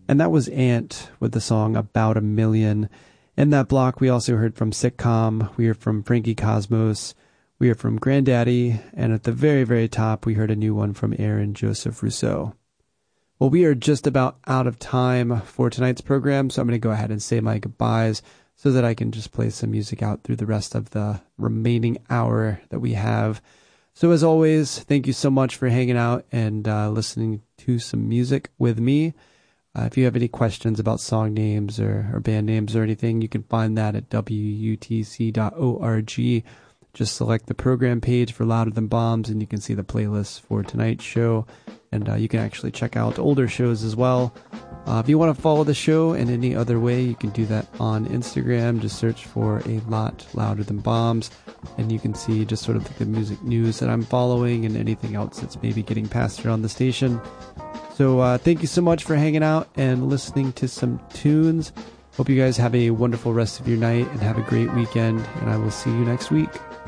And that was Ant with the song About a Million. In that block, we also heard from Sitcom, we heard from Frankie Cosmos, we heard from Grandaddy, and at the very, very top, we heard a new one from Aaron Joseph Rousseau. Well, we are just about out of time for tonight's program, so I'm going to go ahead and say my goodbyes so that I can just play some music out through the rest of the remaining hour that we have. So as always, thank you so much for hanging out and listening to some music with me. If you have any questions about song names or band names or anything, you can find that at wutc.org. Just select the program page for Louder Than Bombs, and you can see the playlist for tonight's show. And you can actually check out older shows as well. If you want to follow the show in any other way, you can do that on Instagram. Just search for A Lot Louder Than Bombs, and you can see just sort of the music news that I'm following and anything else that's maybe getting passed around the station. So thank you so much for hanging out and listening to some tunes. Hope you guys have a wonderful rest of your night and have a great weekend, and I will see you next week.